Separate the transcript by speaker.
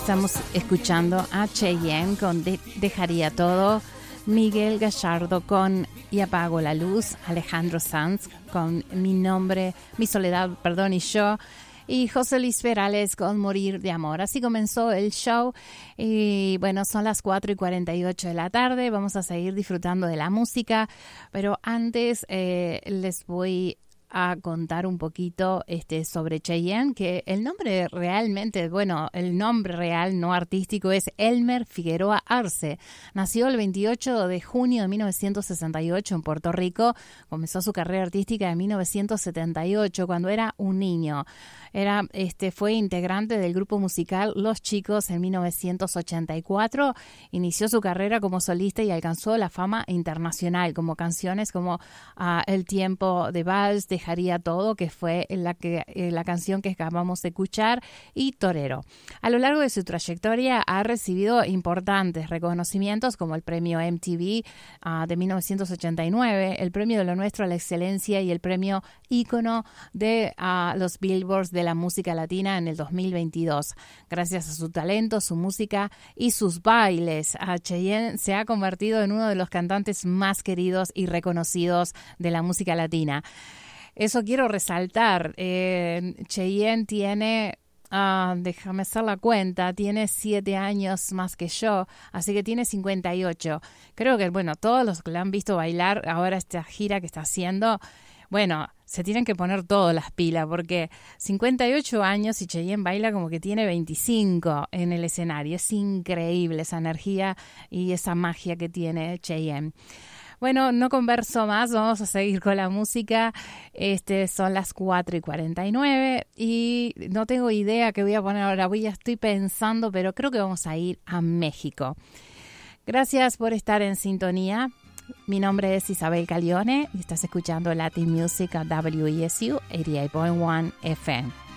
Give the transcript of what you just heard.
Speaker 1: Estamos escuchando a Cheyenne con Dejaría Todo, Miguel Gallardo con Y Apago la Luz, Alejandro Sanz con Mi Soledad, y yo, y José Luis Perales con Morir de Amor. Así comenzó el show y bueno, son las 4:48 de la tarde, vamos a seguir disfrutando de la música, pero antes les voy a contar un poquito sobre Cheyenne, que el nombre realmente, el nombre real, no artístico, es Elmer Figueroa Arce. Nació el 28 de junio de 1968 en Puerto Rico. Comenzó su carrera artística en 1978, cuando era un niño. Fue integrante del grupo musical Los Chicos en 1984. Inició su carrera como solista y alcanzó la fama internacional, como canciones como El Tiempo de Vals, Dejaría Todo, que fue la canción que acabamos de escuchar, y Torero. A lo largo de su trayectoria ha recibido importantes reconocimientos como el premio MTV de 1989, el premio de lo nuestro a la excelencia y el premio ícono de los Billboards de la música latina en el 2022. Gracias a su talento, su música y sus bailes, Cheyenne se ha convertido en uno de los cantantes más queridos y reconocidos de la música latina. Eso quiero resaltar. Cheyenne tiene, déjame hacer la cuenta, tiene 7 años más que yo, así que tiene 58. Creo que, todos los que la han visto bailar ahora esta gira que está haciendo, se tienen que poner todas las pilas, porque 58 años y Cheyenne baila como que tiene 25 en el escenario. Es increíble esa energía y esa magia que tiene Cheyenne. Bueno, no converso más, vamos a seguir con la música. Son las 4:49 y no tengo idea qué voy a poner ahora. Estoy pensando, pero creo que vamos a ir a México. Gracias por estar en sintonía. Mi nombre es Isabel Calione y estás escuchando Latin Music a WESU 88.1 FM.